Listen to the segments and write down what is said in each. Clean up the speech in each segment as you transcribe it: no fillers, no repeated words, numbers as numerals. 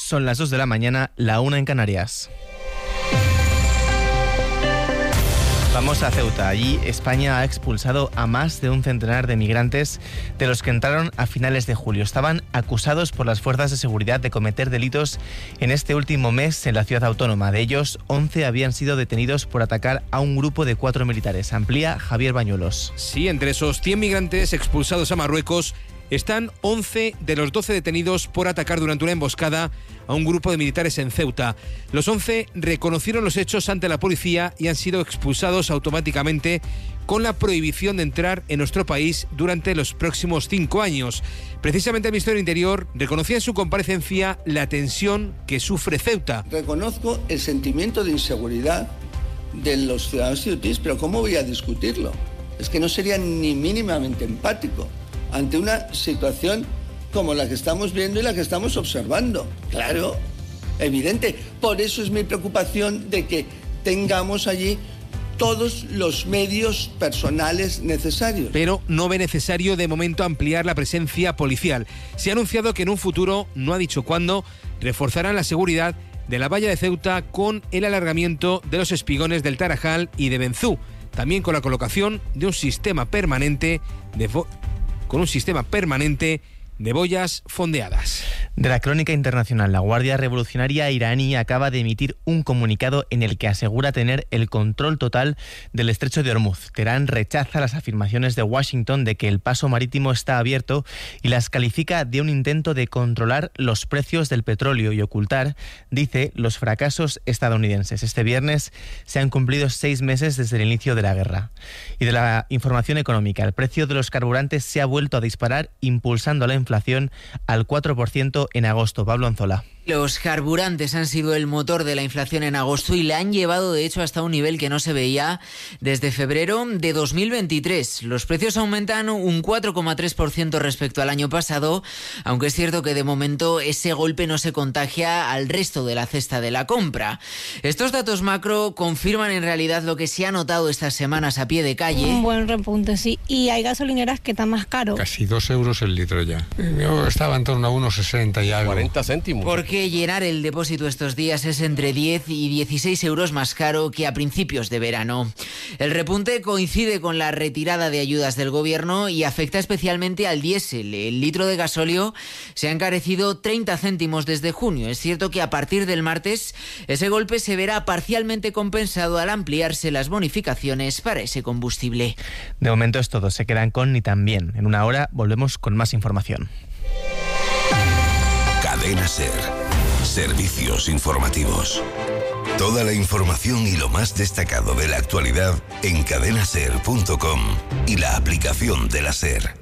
Son las 2 de la mañana, la 1 en Canarias. Vamos a Ceuta. Allí España ha expulsado a más de un centenar de migrantes de los que entraron a finales de julio. Estaban acusados por las fuerzas de seguridad de cometer delitos en este último mes en la ciudad autónoma. De ellos, 11 habían sido detenidos por atacar a un grupo de 4 militares. Amplía Javier Bañuelos. Sí, entre esos 100 migrantes expulsados a Marruecos están 11 de los 12 detenidos por atacar durante una emboscada a un grupo de militares en Ceuta. Los 11 reconocieron los hechos ante la policía y han sido expulsados automáticamente con la prohibición de entrar en nuestro país durante los próximos 5 años. Precisamente el Ministerio del Interior reconocía en su comparecencia la tensión que sufre Ceuta. Reconozco el sentimiento de inseguridad de los ciudadanos ceutíes, pero ¿cómo voy a discutirlo? Es que no sería ni mínimamente empático ante una situación como la que estamos viendo y la que estamos observando. Claro, evidente. Por eso es mi preocupación de que tengamos allí todos los medios personales necesarios. Pero no ve necesario de momento ampliar la presencia policial. Se ha anunciado que en un futuro, no ha dicho cuándo, reforzarán la seguridad de la valla de Ceuta con el alargamiento de los espigones del Tarajal y de Benzú. También con la colocación de un sistema permanente de boyas fondeadas. De la crónica internacional, la Guardia Revolucionaria iraní acaba de emitir un comunicado en el que asegura tener el control total del estrecho de Hormuz. Teherán rechaza las afirmaciones de Washington de que el paso marítimo está abierto y las califica de un intento de controlar los precios del petróleo y ocultar, dice, los fracasos estadounidenses. Este viernes se han cumplido 6 meses desde el inicio de la guerra. Y de la información económica, el precio de los carburantes se ha vuelto a disparar, impulsando la inflación al 4% en agosto. Pablo Anzola. Los carburantes han sido el motor de la inflación en agosto y la han llevado de hecho hasta un nivel que no se veía desde febrero de 2023. Los precios aumentan un 4,3% respecto al año pasado, aunque es cierto que de momento ese golpe no se contagia al resto de la cesta de la compra. Estos datos macro confirman en realidad lo que se ha notado estas semanas a pie de calle. Un buen repunte, sí. Y hay gasolineras que están más caro. Casi 2 euros el litro ya. Yo estaba en torno a 1,60 y algo. 40 céntimos. Porque llenar el depósito estos días es entre 10 y 16 euros más caro que a principios de verano. El repunte coincide con la retirada de ayudas del gobierno y afecta especialmente al diésel. El litro de gasóleo se ha encarecido 30 céntimos desde junio. Es cierto que a partir del martes ese golpe se verá parcialmente compensado al ampliarse las bonificaciones para ese combustible. De momento es todo. Se quedan con Ni Tan Bien. En una hora volvemos con más información. Cadena SER. Servicios informativos. Toda la información y lo más destacado de la actualidad en cadenaser.com y la aplicación de la SER.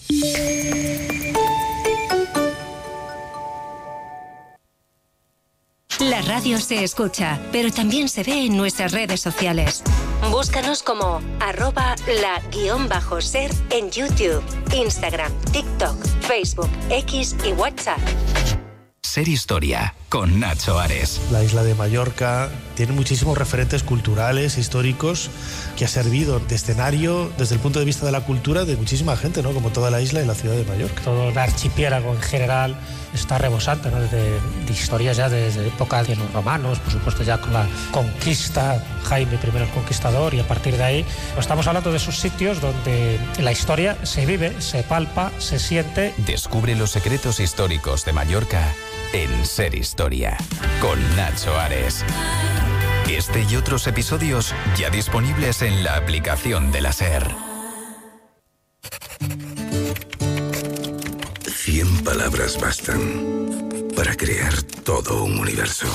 La radio se escucha, pero también se ve en nuestras redes sociales. Búscanos como @la_ser en YouTube, Instagram, TikTok, Facebook, X y WhatsApp. Ser Historia, con Nacho Ares. La isla de Mallorca tiene muchísimos referentes culturales, históricos, que ha servido de escenario desde el punto de vista de la cultura de muchísima gente, ¿no? Como toda la isla y la ciudad de Mallorca. Todo el archipiélago en general está rebosante, ¿no? de historias ya desde época de los romanos, por supuesto ya con la conquista, Jaime I el Conquistador, y a partir de ahí estamos hablando de esos sitios donde la historia se vive, se palpa, se siente. Descubre los secretos históricos de Mallorca en Ser Historia, con Nacho Ares. Este y otros episodios ya disponibles en la aplicación de la SER. 100 palabras bastan para crear todo un universo.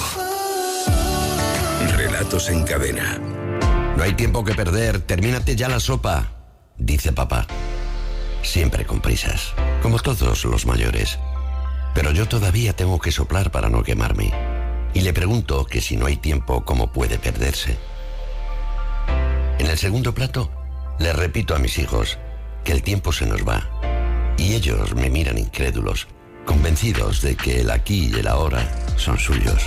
Relatos en cadena. No hay tiempo que perder, termínate ya la sopa, dice papá. Siempre con prisas, como todos los mayores. Pero yo todavía tengo que soplar para no quemarme. Y le pregunto que si no hay tiempo, ¿cómo puede perderse? En el segundo plato, le repito a mis hijos que el tiempo se nos va. Y ellos me miran incrédulos, convencidos de que el aquí y el ahora son suyos.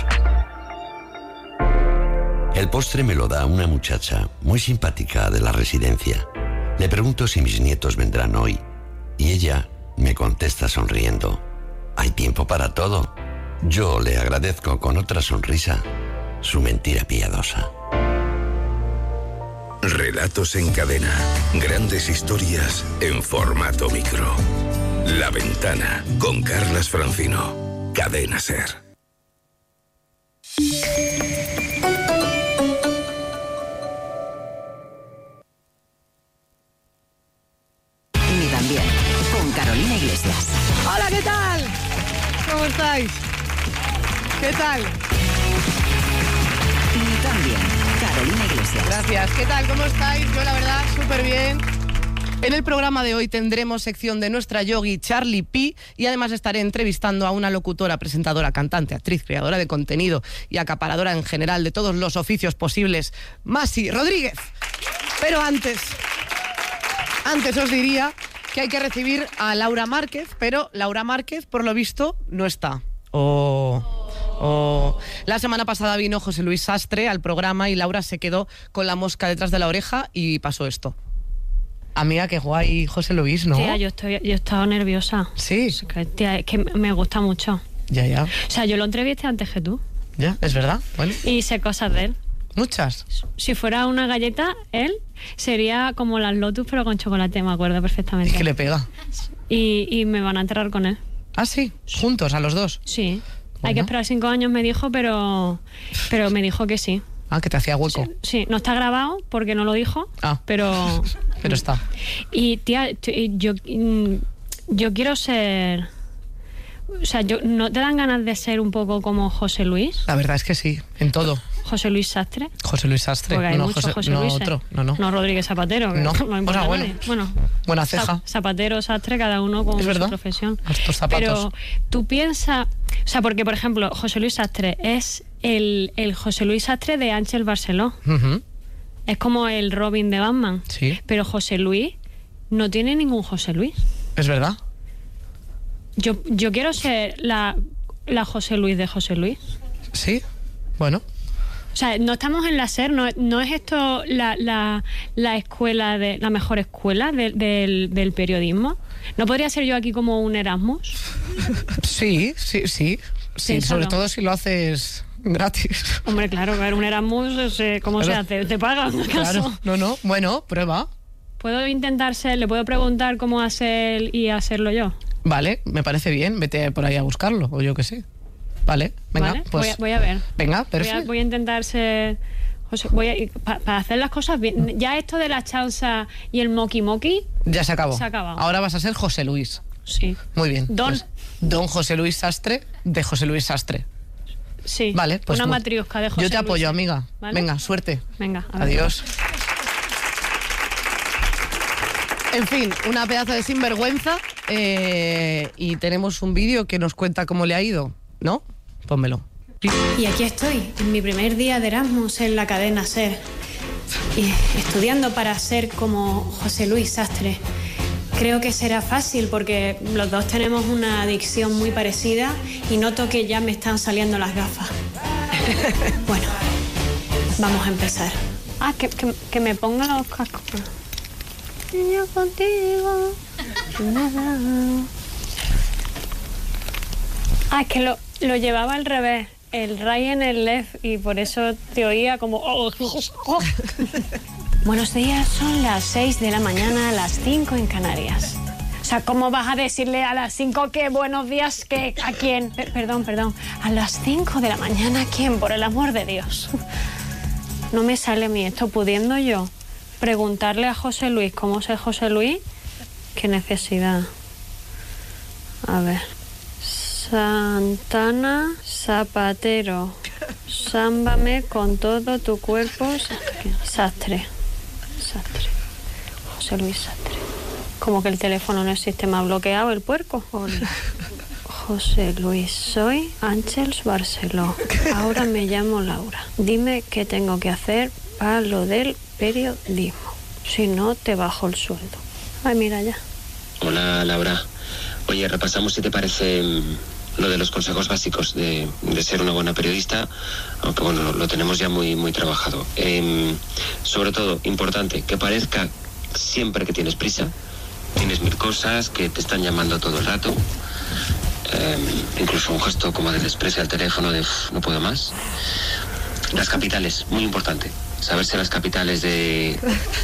El postre me lo da una muchacha muy simpática de la residencia. Le pregunto si mis nietos vendrán hoy y ella me contesta sonriendo: hay tiempo para todo, Yo le agradezco con otra sonrisa su mentira piadosa. Relatos en cadena. Grandes historias en formato micro. La Ventana, con Carlas Francino. Cadena SER. Ni también, con Carolina Iglesias. Hola, ¿qué tal? ¿Cómo estáis? ¿Qué tal? Ni también, Carolina Iglesias. Gracias. ¿Qué tal? ¿Cómo estáis? Yo, la verdad, súper bien. En el programa de hoy tendremos sección de nuestra yogi Charlie P y además estaré entrevistando a una locutora, presentadora, cantante, actriz, creadora de contenido y acaparadora en general de todos los oficios posibles, Masi Rodríguez. Pero antes os diría que hay que recibir a Laura Márquez, pero Laura Márquez, por lo visto, no está. La semana pasada vino José Luis Sastre al programa y Laura se quedó con la mosca detrás de la oreja y pasó esto. Amiga, qué guay José Luis, ¿no? Tía, yo he estado nerviosa. Sí. Tía, es que me gusta mucho. Ya. O sea, yo lo entrevisté antes que tú. Ya, es verdad. Bueno. Y sé cosas de él. ¿Muchas? Si fuera una galleta, él sería como las Lotus, pero con chocolate, me acuerdo perfectamente. Es que le pega. Y me van a enterrar con él. ¿Ah, sí? ¿Juntos, a los dos? Sí. Bueno. Hay que esperar 5 años, me dijo, pero me dijo que sí. Ah, que te hacía hueco. Sí, no está grabado porque no lo dijo, pero está. Y tía, yo quiero ser... O sea, ¿no te dan ganas de ser un poco como José Luis? La verdad es que sí, en todo. ¿José Luis Sastre? José Luis Sastre. Porque hay muchos José Luis. No, Rodríguez Zapatero. Que no importa bueno. Bueno, buena ceja. Zapatero, Sastre, cada uno con su profesión. Estos zapatos. Pero tú piensas... O sea, porque, por ejemplo, José Luis Sastre es el José Luis Sastre de Ángel Barceló. Uh-huh. Es como el Robin de Batman. Sí. Pero José Luis no tiene ningún José Luis. Es verdad. Yo quiero ser la José Luis de José Luis. Sí, bueno. O sea, no estamos en la SER, no es esto la escuela, la mejor escuela del periodismo. ¿No podría ser yo aquí como un Erasmus? Sí, sobre todo si lo haces gratis. Hombre, claro, un Erasmus, ¿cómo se hace? ¿Te pagan acaso? Claro, no, bueno, prueba. ¿Puedo intentar le puedo preguntar cómo hacer y hacerlo yo? Vale, me parece bien, vete por ahí a buscarlo, o yo qué sé. Vale, venga, ¿vale? pues... Voy a ver. Venga, perfecto. Voy a intentar ser... para hacer las cosas bien. Ya esto de la chanza y el moki-moki... Ya se acabó. Se ha acabado. Ahora vas a ser José Luis. Sí. Muy bien. Don José Luis Sastre, de José Luis Sastre. Sí. Vale, pues... Una matriosca de José Luis. Yo te apoyo, amiga. ¿Vale? Venga, suerte. Venga. Adiós. En fin, una pedazo de sinvergüenza y tenemos un vídeo que nos cuenta cómo le ha ido, ¿no? Pónmelo. Y aquí estoy, en mi primer día de Erasmus en la cadena SER, y estudiando para ser como José Luis Sastre. Creo que será fácil porque los dos tenemos una adicción muy parecida y noto que ya me están saliendo las gafas. Bueno, vamos a empezar. Que me ponga los cascos. Yo contigo. Es que lo llevaba al revés. El right en el left y por eso te oía como... Buenos días, son las 6 de la mañana, las 5 en Canarias. O sea, ¿cómo vas a decirle a las 5 que buenos días, que a quién? Perdón. A las 5 de la mañana, ¿a quién? Por el amor de Dios. No me sale a mí esto, pudiendo yo preguntarle a José Luis cómo es José Luis. ¿Qué necesidad? A ver. Santana, Zapatero, sámbame con todo tu cuerpo. Sastre. José Luis Sastre. Como que el teléfono no existe, me ha bloqueado el puerco. Hola. José Luis, soy Ángels Barceló. Ahora me llamo Laura. Dime qué tengo que hacer para lo del periodismo. Si no, te bajo el sueldo. Ay, mira ya. Hola, Laura. Oye, repasamos si te parece lo de los consejos básicos de ser una buena periodista, aunque bueno, lo tenemos ya muy trabajado. Sobre todo, importante, que parezca siempre que tienes prisa, tienes 1000 cosas, que te están llamando todo el rato. incluso un gesto como de desprecio al teléfono, de no puedo más. Las capitales, muy importante. Saberse las capitales de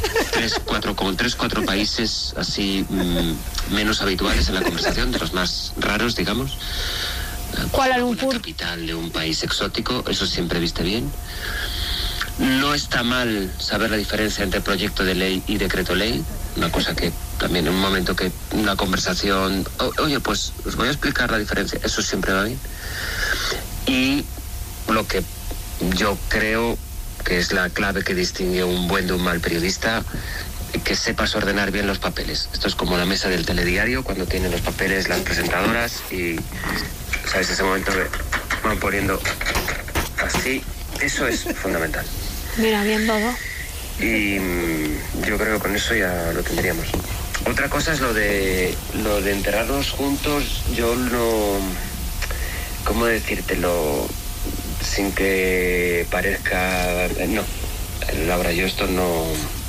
3-4 países así menos habituales en la conversación, de los más raros, digamos. Kuala Lumpur. Una capital de un país exótico, eso siempre viste bien. No está mal saber la diferencia entre proyecto de ley y decreto ley, una cosa que también en un momento que una conversación, oye, pues os voy a explicar la diferencia, eso siempre va bien. Y lo que yo creo que es la clave que distingue un buen de un mal periodista, que sepas ordenar bien los papeles. Esto es como la mesa del telediario, cuando tienen los papeles las presentadoras y, ¿sabes? Ese momento que van poniendo así, eso es fundamental. Mira, bien todo. Y yo creo que con eso ya lo tendríamos. Otra cosa es lo de enterrarnos juntos. Yo no... ¿Cómo decírtelo? Sin que parezca... No, Laura, yo esto no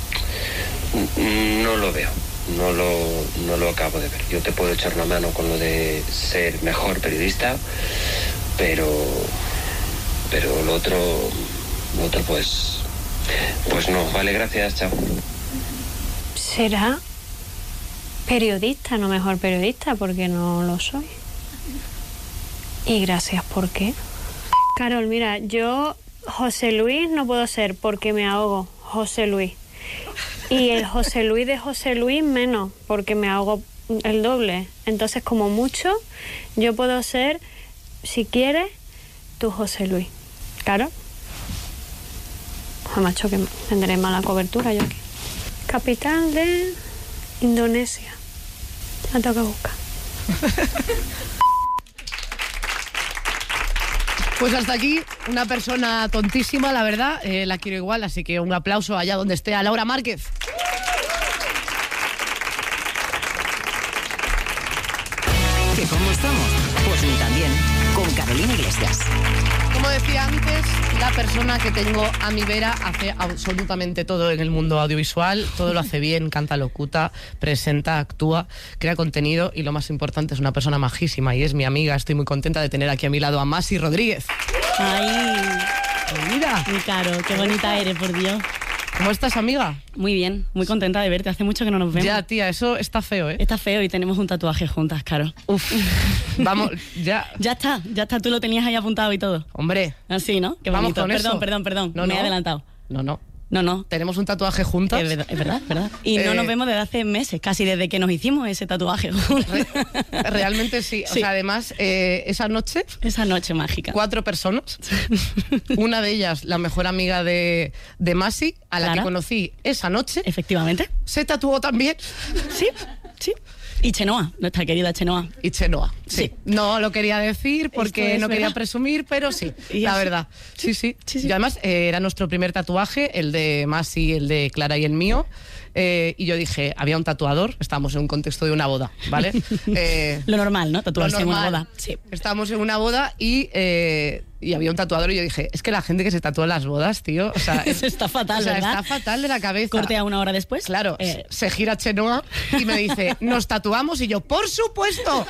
lo veo. No lo acabo de ver. Yo te puedo echar una mano con lo de ser mejor periodista, pero lo otro pues no. Vale, gracias, chao. ¿Será periodista, no mejor periodista? Porque no lo soy. Y gracias, ¿por qué? Carol, mira, yo José Luis no puedo ser porque me ahogo, José Luis. Y el José Luis de José Luis menos, porque me ahogo el doble. Entonces, como mucho, yo puedo ser, si quieres, tu José Luis. ¿Carol? Macho, que tendré mala cobertura yo aquí. Capital de Indonesia. La tengo que buscar. Pues hasta aquí, una persona tontísima, la verdad, la quiero igual, así que un aplauso allá donde esté a Laura Márquez. ¿Que cómo estamos? Pues ni tan bien, con Carolina Iglesias. Como decía antes, la persona que tengo a mi vera hace absolutamente todo en el mundo audiovisual, todo lo hace bien, canta, locuta, presenta, actúa, crea contenido y lo más importante es una persona majísima y es mi amiga. Estoy muy contenta de tener aquí a mi lado a Masi Rodríguez. ¡Ay! Mira. Mi Caro, qué bonita eres, por Dios. ¿Cómo estás, amiga? Muy bien, muy contenta de verte. Hace mucho que no nos vemos. Ya, tía, eso está feo, ¿eh? Está feo y tenemos un tatuaje juntas, Caro. Uf, vamos, ya. Ya está, tú lo tenías ahí apuntado y todo. Hombre. Así, ¿no? Qué vamos bonito. con eso. Perdón, me he adelantado. No. No. Tenemos un tatuaje juntas. Es verdad. Y no nos vemos desde hace meses, casi desde que nos hicimos ese tatuaje. Realmente sí. O sea, además, esa noche... Esa noche mágica. 4 personas. Una de ellas, la mejor amiga de Masi, a la que conocí esa noche. Efectivamente. Se tatuó también. Sí. Y Chenoa, nuestra querida Chenoa. Y Chenoa, sí. No lo quería decir porque no quería presumir, pero sí, la verdad. Sí. Y además era nuestro primer tatuaje, el de Masi, el de Clara y el mío. Y yo dije, había un tatuador, estábamos en un contexto de una boda, ¿vale? Lo normal, ¿no? Tatuarse en una boda. Sí. Estábamos en una boda y había un tatuador y yo dije, es que la gente que se tatúa en las bodas, tío, o sea... Eso está fatal, ¿verdad? Está fatal de la cabeza. Corte a una hora después. Claro, se gira Chenoa y me dice, ¿nos tatuamos? Y yo, ¡por supuesto!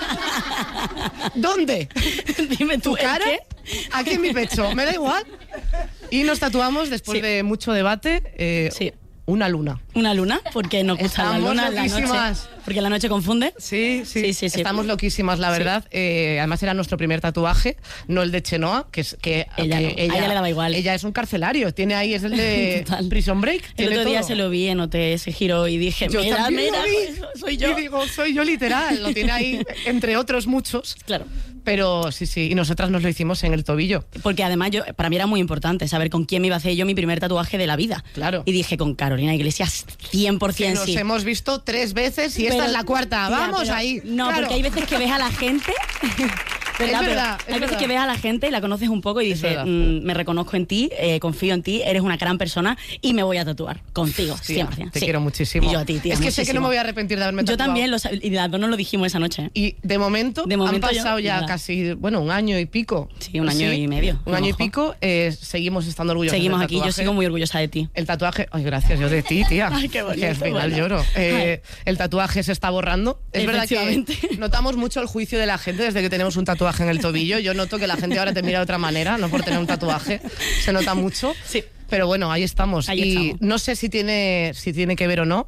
¿Dónde? Dime ¿Tu cara? ¿Qué? Aquí en mi pecho, me da igual. Y nos tatuamos después de mucho debate. Una luna. ¿Una luna? Porque nos gusta la luna en la noche. Porque la noche confunde. Sí. Estamos loquísimas, la verdad. Además era nuestro primer tatuaje, no el de Chenoa, que a ella le daba igual. Ella es un carcelario, tiene ahí, es el de Prison Break. El otro día se lo vi, noté ese giro y dije, mira, soy yo. Y digo, soy yo literal, lo tiene ahí, entre otros muchos. Claro. Pero sí, y nosotras nos lo hicimos en el tobillo. Porque además para mí era muy importante saber con quién me iba a hacer yo mi primer tatuaje de la vida. Claro. Y dije, con Carolina Iglesias, 100% que nos hemos visto 3 veces y esta es la cuarta. Vamos ahí. No, claro. Porque hay veces que ves a la gente verdad. Hay veces que ves a la gente y la conoces un poco y dices, me reconozco en ti, confío en ti, eres una gran persona y me voy a tatuar contigo, 100%. Te quiero muchísimo. Y yo a ti, tía, es que muchísimo. sé que no me voy a arrepentir de haberme tatuado. Yo también, y las dos nos lo dijimos esa noche. Y de momento han pasado ya casi, un año y pico. Sí, un año y medio. Un año y pico, seguimos estando orgullosos. Seguimos aquí, yo sigo muy orgullosa de ti. El tatuaje, ay, gracias, yo de ti, tía. Ay, qué bonito. Que al final lloro. El tatuaje se está borrando. Es verdad que notamos mucho el juicio de la gente desde que tenemos un tatuaje en el tobillo. Yo noto que la gente ahora te mira de otra manera, no por tener un tatuaje. Se nota mucho. Sí. Pero bueno, ahí estamos. Estamos. No sé si tiene que ver o no,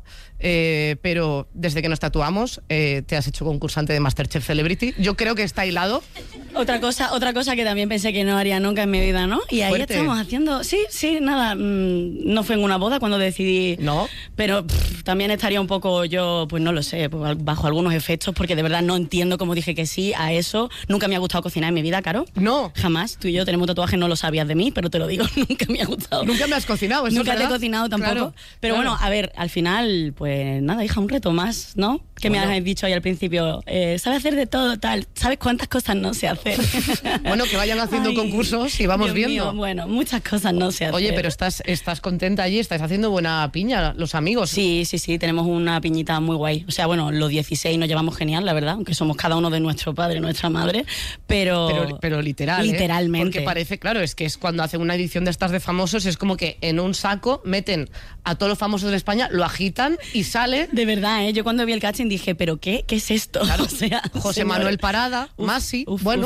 pero desde que nos tatuamos te has hecho concursante de MasterChef Celebrity. Yo creo que está hilado. Otra cosa que también pensé que no haría nunca en mi vida, ¿no? Y ahí estamos haciendo... Sí, nada. No fue en una boda cuando decidí... No. Pero también estaría un poco yo, pues no lo sé, pues, bajo algunos efectos, porque de verdad no entiendo cómo dije que sí a eso. Nunca me ha gustado cocinar en mi vida, Caro. No. Jamás. Tú y yo tenemos tatuajes, no lo sabías de mí, pero te lo digo, nunca me ha gustado. Nunca me has cocinado, eso Nunca es te he verdad. cocinado tampoco. Claro, pero bueno, a ver, al final, pues nada, hija, un reto más, ¿no? Que me has dicho ahí al principio, ¿sabes hacer de todo, tal? ¿Sabes cuántas cosas no sé hacer? Bueno, que vayan haciendo concursos y vamos Dios viendo. mío, bueno, muchas cosas no sé hacer. Oye, pero estás contenta allí, estás haciendo buena piña, los amigos. Sí, tenemos una piñita muy guay. O sea, bueno, los 16 nos llevamos genial, la verdad, aunque somos cada uno de nuestro padre y nuestra madre, pero literal, literalmente. Porque parece, claro, es que es cuando hacen una edición de estas de famosos, es como que en un saco meten a todos los famosos de España, lo agitan y sale. De verdad, yo cuando vi el casting dije, ¿pero qué es esto? Claro, o sea, José Manuel Parada, Masi,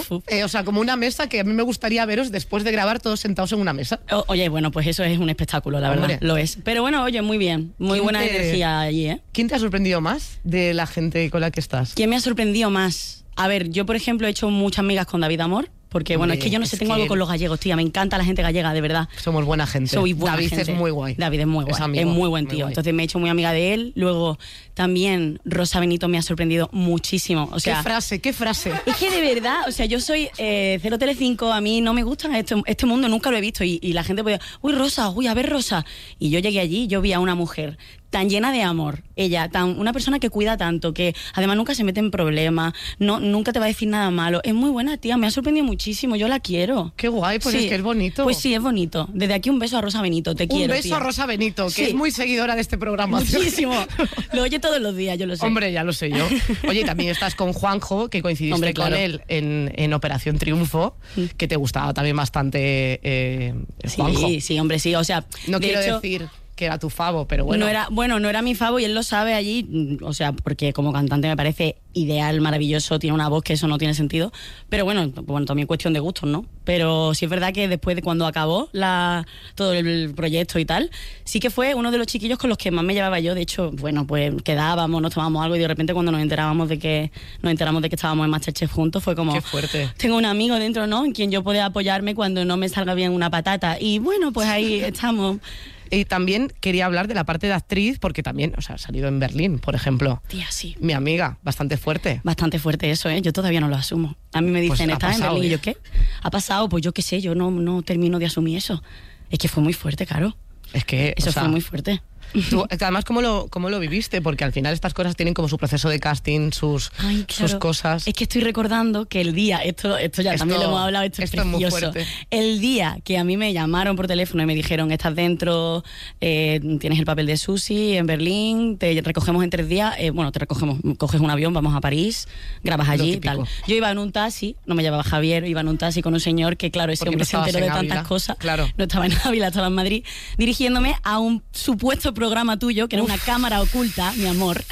o sea, como una mesa que a mí me gustaría veros después de grabar todos sentados en una mesa. Oye, bueno, pues eso es un espectáculo, la verdad, lo es. Pero bueno, oye, muy bien, muy buena energía allí, ¿eh? ¿Quién te ha sorprendido más de la gente con la que estás? ¿Quién me ha sorprendido más? A ver, yo por ejemplo he hecho muchas amigas con David Amor. Porque, bueno, es que yo no sé, tengo algo con los gallegos, tía. Me encanta la gente gallega, de verdad. Somos buena gente. Soy buena David gente. es muy guay. David es muy guay. Es muy buen tío. Entonces me he hecho muy amiga de él. Luego también Rosa Benito me ha sorprendido muchísimo. O sea, ¿Qué frase? Es que de verdad, o sea, yo soy Cero Telecinco, a mí no me gusta este mundo, nunca lo he visto. Y la gente puede, uy, Rosa, a ver, Rosa. Y yo llegué allí, yo vi a una mujer tan llena de amor, una persona que cuida tanto, que además nunca se mete en problemas, nunca te va a decir nada malo. Es muy buena, tía, me ha sorprendido muchísimo, yo la quiero. Qué guay, pues sí. Es que es bonito. Pues sí, es bonito. Desde aquí un beso a Rosa Benito, te quiero, Un beso, tía. A Rosa Benito, que es muy seguidora de este programa. Muchísimo. Lo oye todos los días, yo lo sé. Hombre, ya lo sé yo. Oye, también estás con Juanjo, que coincidiste con él en Operación Triunfo, que te gustaba también bastante Juanjo. Sí, hombre, sí, o sea... No quiero decir que era tu favo, pero bueno. No era mi favo y él lo sabe allí, o sea, porque como cantante me parece ideal, maravilloso, tiene una voz que eso no tiene sentido, pero bueno, también cuestión de gustos, ¿no? Pero sí es verdad que después de cuando acabó todo el proyecto y tal, sí que fue uno de los chiquillos con los que más me llevaba yo. De hecho, bueno, pues quedábamos, nos tomábamos algo y de repente cuando nos enteramos de que estábamos en MasterChef juntos, fue como... Qué fuerte. Tengo un amigo dentro, ¿no? En quien yo pueda apoyarme cuando no me salga bien una patata. Y bueno, pues ahí estamos. Y también quería hablar de la parte de actriz, porque también, o sea, ha salido en Berlín, por ejemplo. Tía, sí. Mi amiga, bastante fuerte. Bastante fuerte eso, ¿eh? Yo todavía no lo asumo. A mí me dicen, pues ¿estás en Berlín? Y yo, ¿qué? ¿Ha pasado? Pues yo qué sé, yo no termino de asumir eso. Es que fue muy fuerte, claro. Es que... Eso fue muy fuerte. Tú, además, ¿cómo lo viviste? Porque al final estas cosas tienen como su proceso de casting, sus cosas. Es que estoy recordando que el día, esto ya también lo hemos hablado, esto es precioso. Es muy fuerte. El día que a mí me llamaron por teléfono y me dijeron, estás dentro, tienes el papel de Susi en Berlín, te recogemos en 3 días, te recogemos, coges un avión, vamos a París, grabas allí, tal. Yo iba en un taxi, no me llevaba Javier, iba en un taxi con un señor que, claro, ese hombre se enteró de tantas cosas. Claro. No estaba en Ávila, estaba en Madrid, dirigiéndome a un supuesto programa tuyo, que era una cámara oculta, mi amor.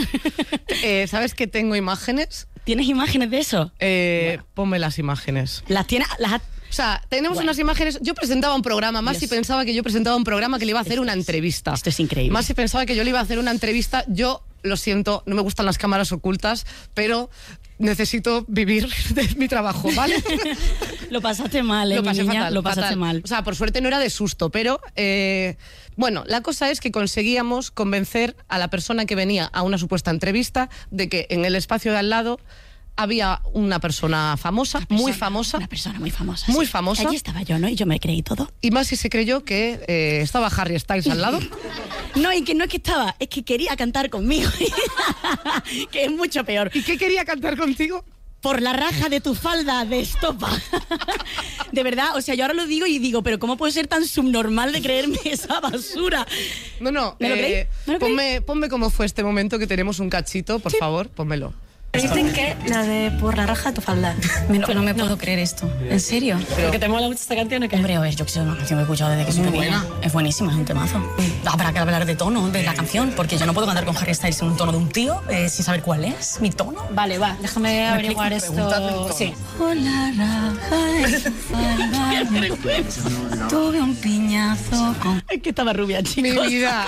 ¿Sabes que tengo imágenes? ¿Tienes imágenes de eso? Ponme las imágenes. ¿Las tienes? O sea, tenemos unas imágenes. Yo presentaba un programa, Masi pensaba que yo presentaba un programa que le iba a hacer una entrevista. Esto es increíble. Masi pensaba que yo le iba a hacer una entrevista. Yo, lo siento, no me gustan las cámaras ocultas, pero necesito vivir de mi trabajo, ¿vale? Lo pasaste mal, Lo pasé mi niña, fatal, lo pasaste fatal. mal. O sea, por suerte no era de susto, pero bueno, la cosa es que conseguíamos convencer a la persona que venía a una supuesta entrevista de que en el espacio de al lado había una persona famosa, muy famosa. Una persona muy famosa. Muy sí. famosa. Allí estaba yo, ¿no? Y yo me creí todo. Y Masi se creyó que estaba Harry Styles al lado. No, y que no es que estaba, es que quería cantar conmigo. Que es mucho peor. ¿Y qué quería cantar contigo? por la raja de tu falda de estopa. De verdad, o sea, yo ahora lo digo y digo, pero ¿cómo puedo ser tan subnormal de creerme esa basura? No, ¿Me lo creéis? ¿Me lo creéis? Ponme cómo fue este momento, que tenemos un cachito, por favor, pónmelo. Dicen que la de por la raja de tu falda. No me puedo creer esto. ¿En serio? ¿Pero que te mola mucho esta canción o qué? Hombre, a ver, yo que sé, una canción que he escuchado desde que soy pequeña. Es buenísima, es un temazo. Habrá que hablar de tono de la canción, porque yo no puedo cantar con Harry Styles en un tono de un tío sin saber cuál es mi tono. Vale, va, déjame averiguar esto. Sí. Por la raja de tu falda tuve un piñazo con... Es que estaba rubia, chicos. Mi vida.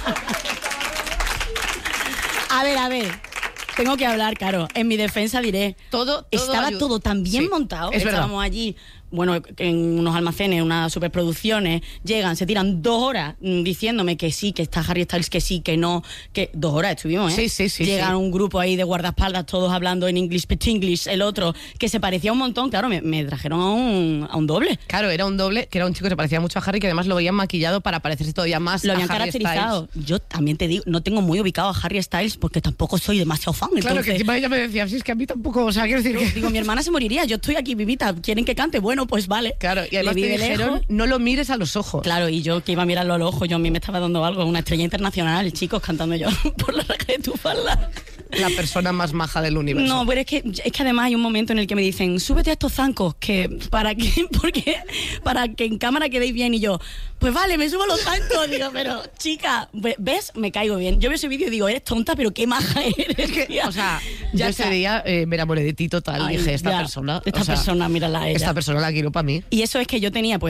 A ver. Tengo que hablar, claro. En mi defensa diré, estaba todo tan bien montado. Estábamos allí, bueno, en unos almacenes, unas superproducciones, llegan, se tiran 2 horas diciéndome que sí, que está Harry Styles, que sí, que no, que 2 horas estuvimos, ¿eh? Sí. Llegan un grupo ahí de guardaespaldas, todos hablando en English, English, el otro, que se parecía un montón, claro, me trajeron a un doble. Claro, era un doble, que era un chico que se parecía mucho a Harry, que además lo habían maquillado para parecerse todavía más lo a habían Harry caracterizado. Styles. Yo también te digo, no tengo muy ubicado a Harry Styles porque tampoco soy demasiado fan. Claro, entonces... que encima ella me decía, sí, es que a mí tampoco, o sea, quiero decir que... Digo, mi hermana se moriría, yo estoy aquí vivita, ¿quieren que cante? Bueno, pues vale. Claro, y además te dijeron, no lo mires a los ojos. Claro, y yo que iba a mirarlo a los ojos, yo a mí me estaba dando algo, una estrella internacional, chicos, cantando yo por la raja de tu falda. La persona más maja del universo. No, pero es que además hay un momento en el que me dicen, súbete a estos zancos, ¿para qué? Porque para que en cámara quedéis bien, y yo, pues vale, me subo a los zancos. Digo, pero chica, ¿ves? Me caigo bien. Yo veo ese vídeo y digo, eres tonta, pero qué maja eres. Es que, o sea, yo ese día me enamoré de ti total. Ay, dije, esta persona, mírala a ella. Esta persona la quiero para mí. Y eso es que yo tenía,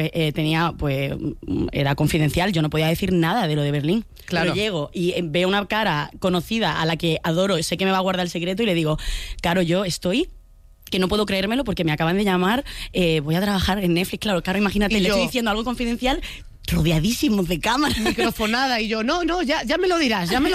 era confidencial, yo no podía decir nada de lo de Berlín. Claro. Pero llego y veo una cara conocida a la que adoro, sé que me va a guardar el secreto, y le digo, claro, yo estoy... que no puedo creérmelo porque me acaban de llamar, voy a trabajar en Netflix, claro, imagínate, le estoy diciendo algo confidencial, rodeadísimos de cámaras. Microfonada, y yo, no, ya me lo dirás. No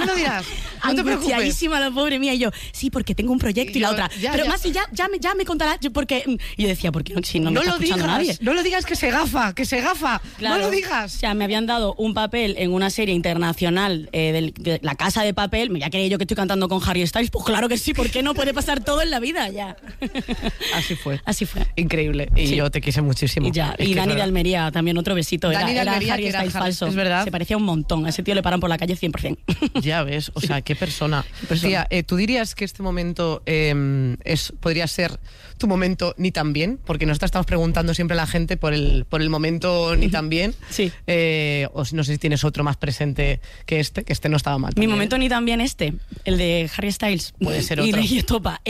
te preocupes. Angustiadísima la pobre mía, y yo, sí, porque tengo un proyecto, y la otra, pero más si ya me contarás, porque... Y yo decía, ¿por qué no? Si no me está escuchando nadie. No lo digas, que se gafa, claro, no lo digas. O sea, me habían dado un papel en una serie internacional de La Casa de Papel, me ya creía yo que estoy cantando con Harry Styles, pues claro que sí, ¿por qué no? Puede pasar todo en la vida, ya. Así fue. Increíble. Y yo te quise muchísimo. Y Dani de Almería, también otro besito. Dani de Almería, Harry Styles falso. Es verdad. Se parecía un montón. A ese tío le paran por la calle 100%. Ya ves, o sea, qué persona. Tía, ¿tú dirías que este momento podría ser tu momento ni tan bien? Porque nosotros estamos preguntando siempre a la gente por el momento ni tan bien. Sí. O no sé si tienes otro más presente que este no estaba mal. Mi momento ni tan bien el de Harry Styles. Puede ser otro. Y Estopa.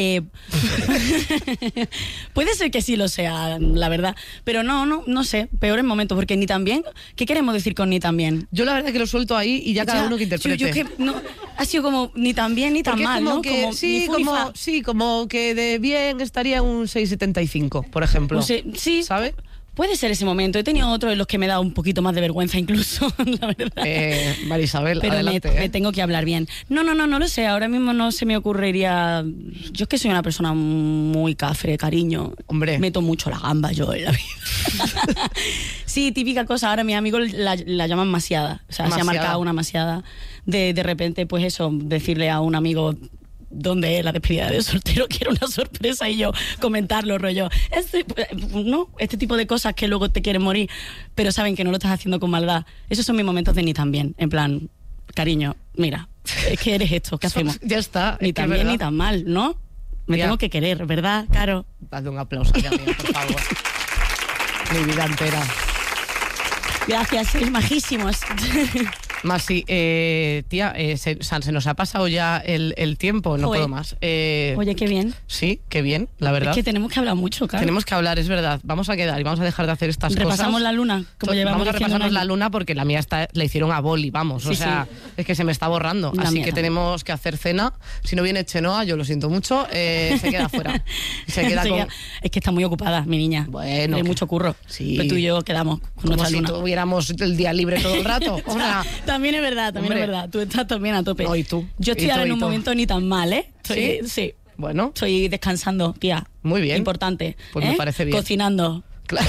Puede ser que sí lo sea, la verdad. Pero no sé, peor el momento, porque ni tan bien. ¿Qué queremos decir con ni tan bien? Yo la verdad que lo suelto ahí y ya cada uno que interprete. Yo que no, ha sido como ni tan bien ni tan mal, ¿no? Que, como que de bien estaría un 6,75, por ejemplo. Pues, sí, ¿sabes? Puede ser ese momento. He tenido otros en los que me da un poquito más de vergüenza incluso, la verdad. María Isabel, pero adelante. Me tengo que hablar bien. No lo sé. Ahora mismo no se me ocurriría... Yo es que soy una persona muy cafre, cariño. Hombre. Meto mucho la gamba yo en la vida. Sí, típica cosa. Ahora mis amigos la llaman masiada. O sea, se ha marcado una masiada. De repente, pues eso, decirle a un amigo... donde la despedida de soltero, que era una sorpresa, y yo comentarlo, rollo, este tipo de cosas que luego te quieren morir, pero saben que no lo estás haciendo con maldad. Esos son mis momentos de ni tan bien, en plan, cariño, mira, es que eres esto, ¿qué hacemos? Ya está. Ni tan bien ni tan mal, ¿no? Me tengo que querer, ¿verdad, Caro? Dale un aplauso a mía, por favor. Mi vida entera. Gracias, sois majísimos. Masi, tía, se nos ha pasado ya el tiempo, no puedo más. Oye, qué bien. Sí, qué bien, la verdad. Es que tenemos que hablar mucho, claro. Tenemos que hablar, es verdad. Vamos a quedar y vamos a dejar de hacer estas cosas. ¿Repasamos la luna? Vamos a repasarnos la luna porque la mía la hicieron a boli, vamos. Sí, o sea, es que se me está borrando. Así que tenemos que hacer cena. Si no viene Chenoa, yo lo siento mucho, se queda fuera. Es que está muy ocupada, mi niña. Bueno. Hay mucho curro. Sí. Pero tú y yo quedamos con nuestra luna. Como si tuviéramos el día libre todo el rato. O sea, también es verdad, es verdad. Tú estás también a tope. No, y tú. Yo estoy ahora en un momento ni tan mal, ¿eh? Sí. Bueno. Estoy descansando, tía. Muy bien. Importante. Pues me parece bien. Cocinando. Claro.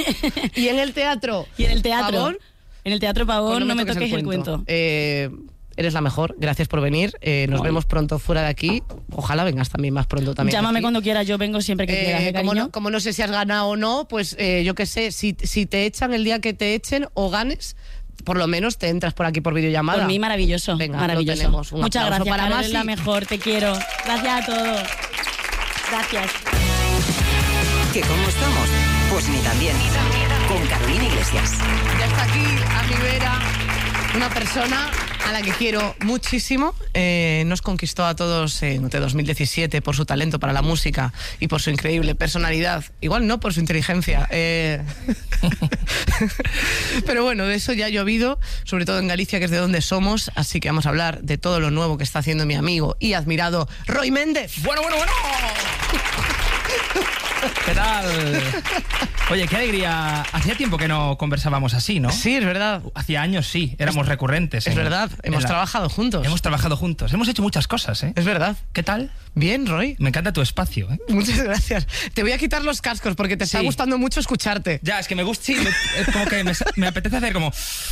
¿Y en el teatro? ¿Pavón? En el teatro Pavón, no me toques el cuento. eres la mejor. Gracias por venir. Nos vemos pronto fuera de aquí. Ojalá vengas también más pronto también. Llámame aquí. cuando quieras, yo vengo siempre que quieras, cariño. Como no sé si has ganado o no, pues yo qué sé, si te echan el día que te echen o ganes, por lo menos te entras por aquí por videollamada. Por mí, maravilloso. Venga, maravilloso. lo tenemos. Un Muchas gracias, para Carol, Masi. eres la mejor, te quiero. Gracias a todos. Gracias. ¿Que cómo estamos? Pues ni tan bien. Con Carolina Iglesias. Ya está aquí a mi vera una persona a la que quiero muchísimo. Nos conquistó a todos en 2017 por su talento para la música y por su increíble personalidad. Igual no por su inteligencia. Pero bueno, de eso ya ha llovido, sobre todo en Galicia, que es de donde somos. Así que vamos a hablar de todo lo nuevo que está haciendo mi amigo y admirado Roy Méndez. Bueno. ¿Qué tal? Oye, qué alegría. Hacía tiempo que no conversábamos así, ¿no? Sí, es verdad. Hacía años sí, éramos recurrentes. Es verdad, hemos trabajado juntos. Hemos trabajado juntos, hemos hecho muchas cosas, ¿eh? Es verdad. ¿Qué tal? Bien, Roy. Me encanta tu espacio, ¿eh? Muchas gracias. Te voy a quitar los cascos porque te está gustando mucho escucharte. Ya, es que me gusta, sí, es como que me apetece hacer como...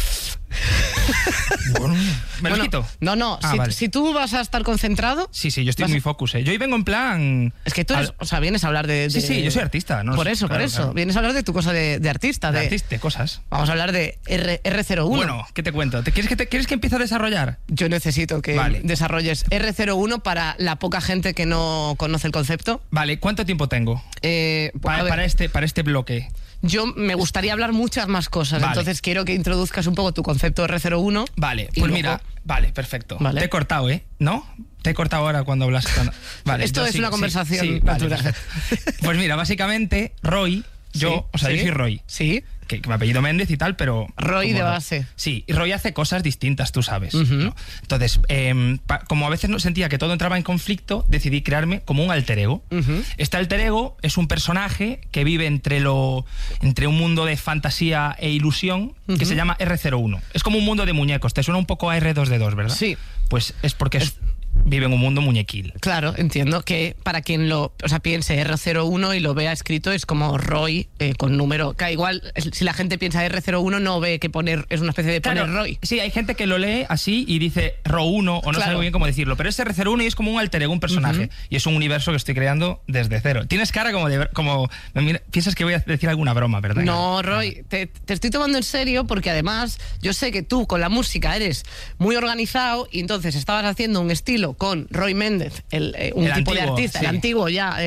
¿Me lo quito? No, vale. Si tú vas a estar concentrado... Sí, yo estoy muy focus, ¿eh? Yo hoy vengo en plan... Es que tú eres, vienes a hablar de... Sí, yo soy artista, ¿no? Por eso. Claro. Vienes a hablar de tu cosa de artista. De artista, cosas. Vamos a hablar de R01. Bueno, ¿qué te cuento? ¿Quieres que empiece a desarrollar? Yo necesito que desarrolles R01 para la poca gente que no conoce el concepto. Vale, ¿cuánto tiempo tengo? Para este bloque. Yo me gustaría hablar muchas más cosas, entonces quiero que introduzcas un poco tu concepto R01. Vale, pues mira, perfecto. Vale. Te he cortado, ¿no? Te he cortado ahora cuando hablas. Vale, esto es una conversación natural. Vale, pues mira, básicamente, Roy, yo soy Roy. Sí. Que me apellido Méndez y tal, pero... Roy de base. Sí, y Roy hace cosas distintas, tú sabes. Uh-huh. ¿no? Entonces, como a veces no sentía que todo entraba en conflicto, decidí crearme como un alter ego. Uh-huh. Este alter ego es un personaje que vive entre un mundo de fantasía e ilusión que se llama R01. Es como un mundo de muñecos. Te suena un poco a R2D2, ¿verdad? Sí. Pues es porque vive en un mundo muñequil. Claro, entiendo que para quien piense R01 y lo vea escrito es como Roy con número, que igual si la gente piensa R01 no ve que es una especie de poner Roy. Sí, hay gente que lo lee así y dice Ro1 o no sabe muy bien cómo decirlo, pero es R01 y es como un alter ego, un personaje, y es un universo que estoy creando desde cero. Tienes cara como piensas que voy a decir alguna broma, ¿verdad? No, Roy, te estoy tomando en serio porque además yo sé que tú con la música eres muy organizado y entonces estabas haciendo un estilo con Roy Méndez, un tipo antiguo, de artista, el antiguo ya,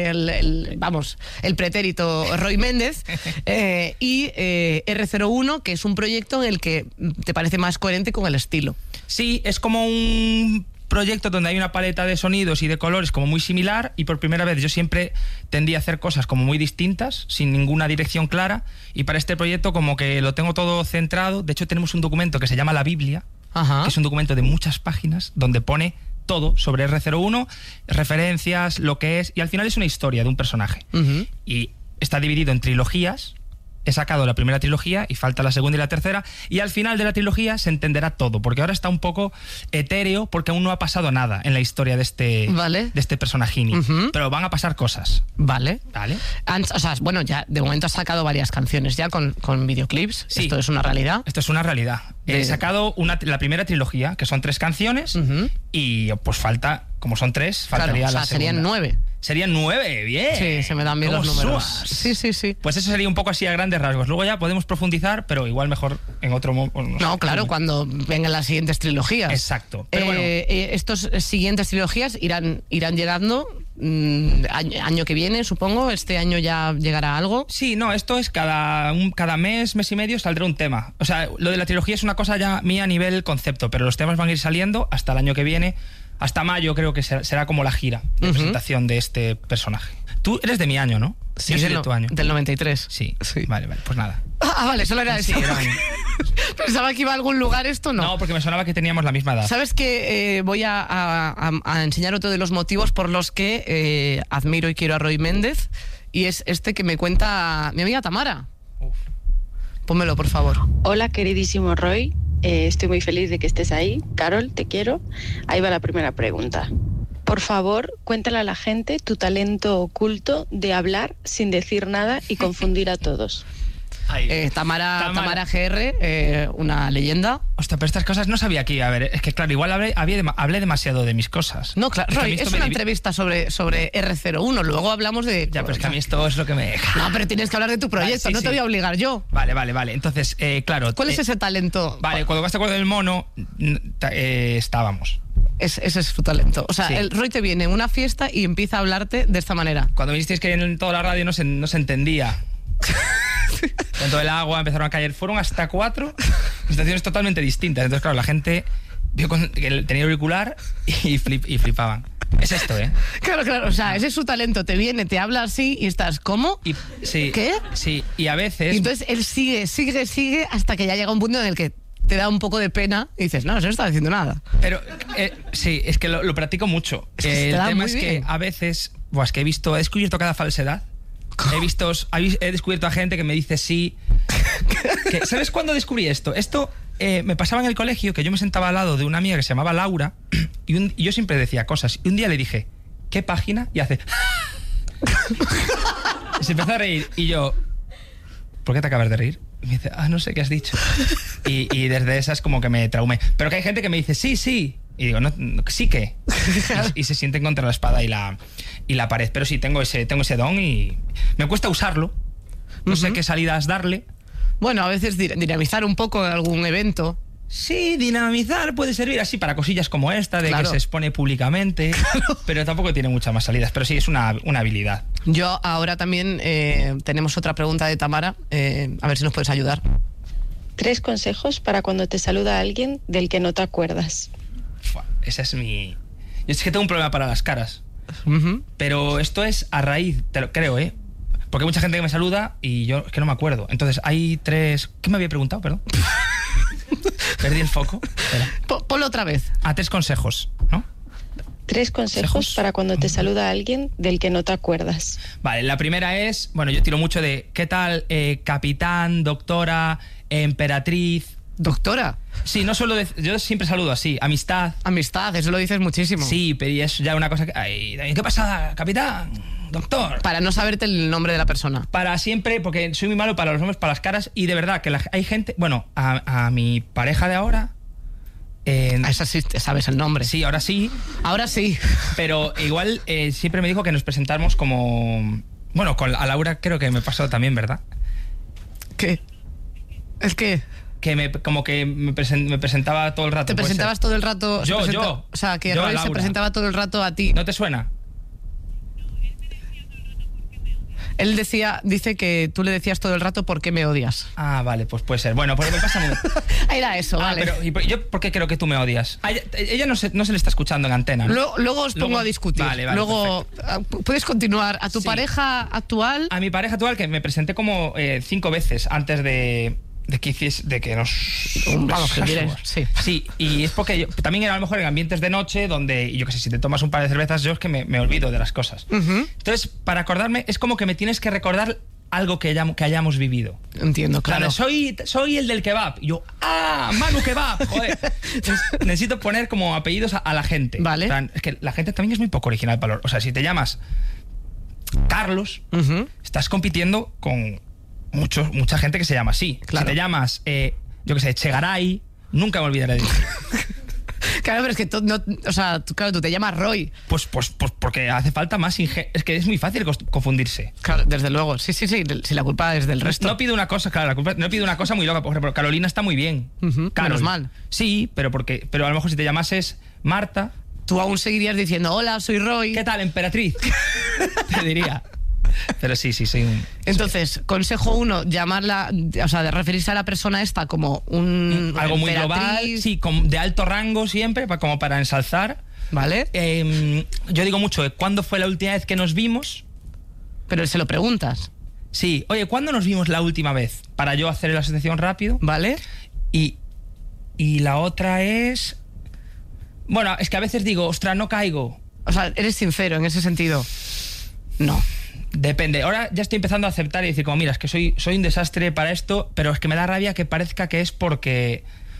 el pretérito Roy Méndez, y R01, que es un proyecto en el que te parece más coherente con el estilo. Sí, es como un proyecto donde hay una paleta de sonidos y de colores como muy similar, y por primera vez yo siempre tendí a hacer cosas como muy distintas, sin ninguna dirección clara, y para este proyecto como que lo tengo todo centrado. De hecho tenemos un documento que se llama La Biblia, que es un documento de muchas páginas donde pone todo sobre R01, referencias, lo que es, y al final es una historia de un personaje. Y está dividido en trilogías. He sacado la primera trilogía y falta la segunda y la tercera, y al final de la trilogía se entenderá todo, porque ahora está un poco etéreo porque aún no ha pasado nada en la historia de este personajini, pero van a pasar cosas. Vale. Ya de momento has sacado varias canciones ya con videoclips. Sí. ¿Esto es una realidad? Esto es una realidad. He sacado la primera trilogía, que son 3 canciones, y pues falta, como son 3, faltaría la segunda. Serían 9. Serían 9, bien. Sí, se me dan bien los números. Sí. Pues eso sería un poco así a grandes rasgos. Luego ya podemos profundizar, pero igual mejor en otro momento. No, claro, cuando vengan las siguientes trilogías. Exacto. Pero bueno. Estos siguientes trilogías irán llegando año que viene, supongo. Este año ya llegará algo. Sí, no, esto es cada mes y medio saldrá un tema. O sea, lo de la trilogía es una cosa ya mía a nivel concepto, pero los temas van a ir saliendo hasta el año que viene. Hasta mayo creo que será como la gira de presentación de este personaje. Tú eres de mi año, ¿no? Sí, de tu año. Del 93. Sí. Vale, pues nada. Vale, solo era eso. Pensaba que iba a algún lugar esto, ¿no? No, porque me sonaba que teníamos la misma edad. ¿Sabes que voy a enseñar otro de los motivos por los que admiro y quiero a Roy Méndez? Y es este que me cuenta mi amiga Tamara. Pónmelo, por favor. Hola, queridísimo Roy. Estoy muy feliz de que estés ahí. Carol, te quiero. Ahí va la primera pregunta. Por favor, cuéntale a la gente tu talento oculto de hablar sin decir nada y confundir a todos. Tamara GR, una leyenda. Hostia, pero estas cosas no sabía que iba a ver. Es que claro, igual hablé demasiado de mis cosas. No, claro, Roy, es una entrevista sobre R01, luego hablamos de... Ya, pero es que a mí esto es lo que me deja. No, pero tienes que hablar de tu proyecto, no te voy a obligar yo. Vale. Entonces, claro... ¿Cuál es ese talento? Vale, cuando vas a acuerdo del mono, estábamos. Ese es su talento. O sea, el Roy te viene a una fiesta y empieza a hablarte de esta manera. Cuando visteis que en toda la radio no se entendía. Con todo el agua empezaron a caer. Fueron hasta 4 estaciones totalmente distintas. Entonces, claro, la gente vio que tenía auricular y flipaban. Es esto, ¿eh? Claro. O sea, ese es su talento. Te viene, te habla así y estás, ¿cómo? Sí, ¿qué? Sí, y a veces... Y entonces él sigue hasta que ya llega un punto en el que te da un poco de pena y dices, no está diciendo nada. Pero sí, es que lo practico mucho. El tema es que a veces, es que he descubierto cada falsedad. He descubierto a gente que me dice sí. ¿Sabes cuándo descubrí esto? Esto me pasaba en el colegio, que yo me sentaba al lado de una amiga que se llamaba Laura y yo siempre decía cosas. Y un día le dije, ¿qué página? Y hace... Se empezó a reír y yo, ¿por qué te acabas de reír? Y me dice, no sé qué has dicho. Y desde esas como que me traumé. Pero que hay gente que me dice, sí. Y digo, no, sí que. Y se sienten contra la espada y la pared. Pero sí, tengo ese don y me cuesta usarlo. No sé qué salidas darle. Bueno, a veces dinamizar un poco algún evento. Sí, dinamizar puede servir así para cosillas como esta, de que se expone públicamente, pero tampoco tiene muchas más salidas, pero sí, es una habilidad. Yo ahora también tenemos otra pregunta de Tamara, a ver si nos puedes ayudar. 3 consejos para cuando te saluda alguien del que no te acuerdas. Esa es mi... Yo es que tengo un problema para las caras, pero esto es a raíz, te lo creo, porque hay mucha gente que me saluda y yo es que no me acuerdo. Entonces hay 3... ¿Qué me había preguntado, perdón? Perdí el foco. Ponlo otra vez. 3 consejos, ¿no? 3 consejos para cuando te saluda alguien del que no te acuerdas. Vale, la primera es, yo tiro mucho de ¿qué tal capitán, doctora, emperatriz? ¿Doctora? Sí, no solo yo siempre saludo así, amistad. Amistad, eso lo dices muchísimo. Sí, pero es ya una cosa que... ¿qué pasa, capitán? Doctor. Para no saberte el nombre de la persona. Para siempre, porque soy muy malo para los nombres, para las caras, y de verdad que hay gente... a mi pareja de ahora... a esa sí te sabes el nombre. Sí, ahora sí. Ahora sí. Pero igual siempre me dijo que nos presentáramos como... a Laura creo que me pasó también, ¿verdad? ¿Qué? ¿El qué? Que me presentaba todo el rato. ¿Te presentabas todo el rato? Yo. O sea, que Roy se presentaba todo el rato a ti. ¿No te suena? Él dice que tú le decías todo el rato ¿por qué me odias? Ah, vale, pues puede ser. Bueno, pues me pasa muy... Era eso, vale. Pero ¿yo por qué creo que tú me odias? Ella no se le está escuchando en antena, ¿no? Luego os pongo a discutir. Vale, luego perfecto. Puedes continuar. ¿A tu pareja actual? A mi pareja actual, que me presenté como 5 veces antes de que nos... Vamos, que diré, sí, y es porque también era a lo mejor en ambientes de noche donde, yo qué sé, si te tomas un par de cervezas, yo es que me olvido de las cosas. Entonces, para acordarme, es como que me tienes que recordar algo que hayamos vivido. Entiendo, claro. Soy el del kebab. Y yo, Manu Kebab, joder. Entonces, necesito poner como apellidos a la gente. Vale. O sea, es que la gente también es muy poco original para... O sea, si te llamas Carlos, estás compitiendo con... mucha gente que se llama así. Claro. Si te llamas, yo qué sé, Chegaray, nunca me olvidaré de ti. Claro, pero es que tú te llamas Roy. Pues porque hace falta más es que es muy fácil confundirse. Claro, desde luego. Sí. Si la culpa es del resto. No pido una cosa, no pido una cosa muy loca. Por ejemplo, Carolina está muy bien. Menos mal. Sí, pero a lo mejor si te llamases Marta, tú aún seguirías diciendo, hola, soy Roy. ¿Qué tal, emperatriz? Te diría. Pero sí, soy un... Entonces, consejo 1, llamarla, o sea, de referirse a la persona esta como algo muy global, sí, de alto rango siempre, como para ensalzar. ¿Vale? Yo digo mucho, ¿cuándo fue la última vez que nos vimos? Pero se lo preguntas. Sí, oye, ¿cuándo nos vimos la última vez? Para yo hacer la asociación rápido. ¿Vale? Y la otra es... Bueno, es que a veces digo, ostras, no caigo. O sea, eres sincero en ese sentido. No. Depende. Ahora ya estoy empezando a aceptar y decir como, mira, es que soy un desastre para esto, pero es que me da rabia que parezca que es porque... O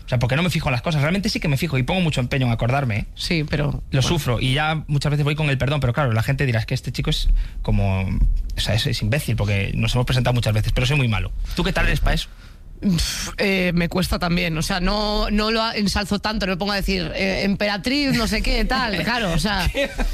sea, porque no me fijo en las cosas. Realmente sí que me fijo y pongo mucho empeño en acordarme, ¿eh? Sí, pero... Lo sufro y ya muchas veces voy con el perdón, pero claro, la gente dirá, es que este chico es como... O sea, es imbécil porque nos hemos presentado muchas veces, pero soy muy malo. ¿Tú qué tal eres para eso? Me cuesta también, o sea, no lo ensalzo tanto, no me pongo a decir emperatriz, no sé qué, tal, claro, o sea,